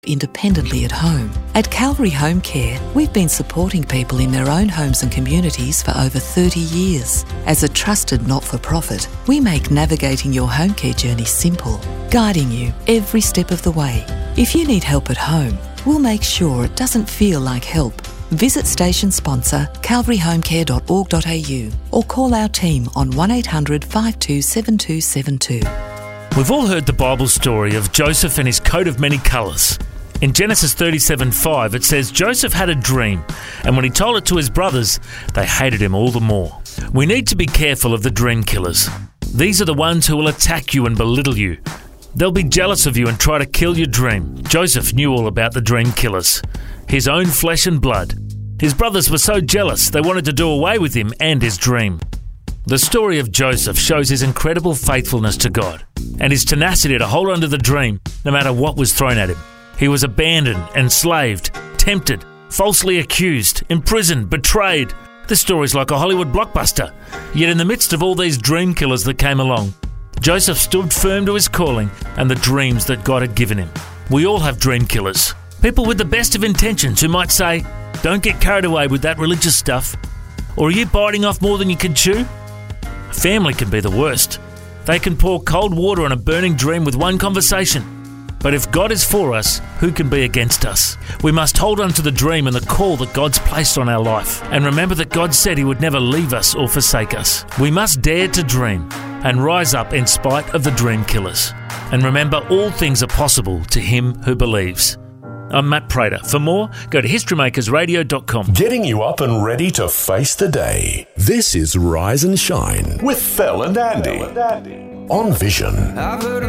independently at home. At Calvary Home Care, we've been supporting people in their own homes and communities for over 30 years. As a trusted not-for-profit, we make navigating your home care journey simple, guiding you every step of the way. If you need help at home, we'll make sure it doesn't feel like help. Visit station sponsor calvaryhomecare.org.au or call our team on 1800 527272. We've all heard the Bible story of Joseph and his coat of many colours. In Genesis 37:5, it says, Joseph had a dream, and when he told it to his brothers, they hated him all the more. We need to be careful of the dream killers. These are the ones who will attack you and belittle you. They'll be jealous of you and try to kill your dream. Joseph knew all about the dream killers, his own flesh and blood. His brothers were so jealous they wanted to do away with him and his dream. The story of Joseph shows his incredible faithfulness to God and his tenacity to hold on to the dream no matter what was thrown at him. He was abandoned, enslaved, tempted, falsely accused, imprisoned, betrayed. This story's like a Hollywood blockbuster. Yet in the midst of all these dream killers that came along, Joseph stood firm to his calling and the dreams that God had given him. We all have dream killers. People with the best of intentions who might say, don't get carried away with that religious stuff. Or are you biting off more than you can chew? Family can be the worst. They can pour cold water on a burning dream with one conversation. But if God is for us, who can be against us? We must hold on to the dream and the call that God's placed on our life. And remember that God said he would never leave us or forsake us. We must dare to dream and rise up in spite of the dream killers. And remember, all things are possible to him who believes. I'm Matt Prater. For more, go to historymakersradio.com. Getting you up and ready to face the day. This is Rise and Shine with Phil and Andy on Vision.